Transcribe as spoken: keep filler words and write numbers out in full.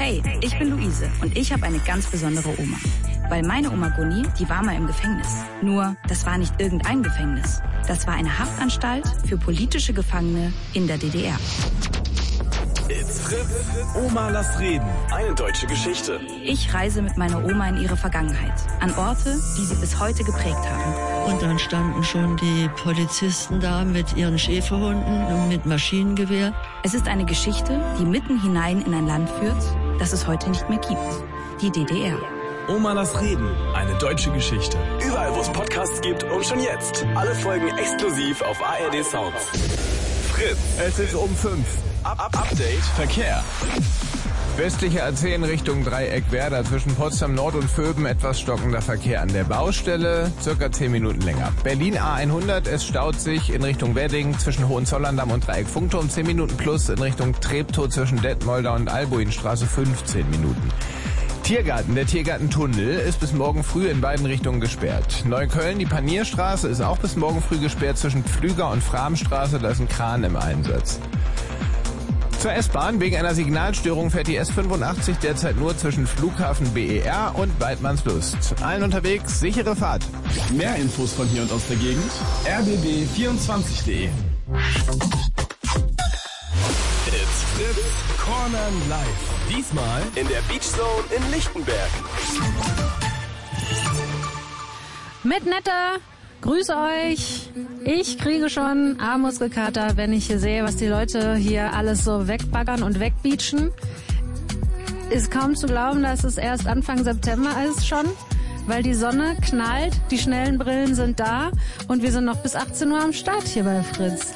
Hey, ich bin Luise und ich habe eine ganz besondere Oma. Weil meine Oma Gunni, die war mal im Gefängnis. Nur, das war nicht irgendein Gefängnis. Das war eine Haftanstalt für politische Gefangene in der D D R. It's Fritz. Oma, lass reden. Eine deutsche Geschichte. Ich reise mit meiner Oma in ihre Vergangenheit. An Orte, die sie bis heute geprägt haben. Und dann standen schon die Polizisten da mit ihren Schäferhunden und mit Maschinengewehr. Es ist eine Geschichte, die mitten hinein in ein Land führt, das es heute nicht mehr gibt. Die D D R. Oma, lass reden. Eine deutsche Geschichte. Überall, wo es Podcasts gibt und schon jetzt. Alle Folgen exklusiv auf A R D Sounds. Fritz. Es ist um fünf. Up, up, Update Verkehr. Westliche A zehn Richtung Dreieck Werder zwischen Potsdam Nord und Vöben etwas stockender Verkehr an der Baustelle, circa zehn Minuten länger. Berlin A hundert, es staut sich in Richtung Wedding zwischen Hohenzollern-Damm und Dreieck Funkturm zehn Minuten plus, in Richtung Treptow zwischen Detmolder und Albuinstraße fünfzehn Minuten. Tiergarten, der Tiergartentunnel ist bis morgen früh in beiden Richtungen gesperrt. Neukölln, die Panierstraße ist auch bis morgen früh gesperrt zwischen Pflüger und Framstraße, da ist ein Kran im Einsatz. Zur S-Bahn, wegen einer Signalstörung fährt die S fünfundachtzig derzeit nur zwischen Flughafen B E R und Weidmannslust. Allen unterwegs, sichere Fahrt. Mehr Infos von hier und aus der Gegend, r b b vierundzwanzig punkt de. It's Fritz Cornern Live. Diesmal in der Beach Zone in Lichtenberg. Mit Netta, grüße euch. Ich kriege schon A-Muskelkater, wenn ich hier sehe, was die Leute hier alles so wegbaggern und wegbeachen. Ist kaum zu glauben, dass es erst Anfang September ist schon, weil die Sonne knallt, die schnellen Brillen sind da und wir sind noch bis achtzehn Uhr am Start hier bei Fritz.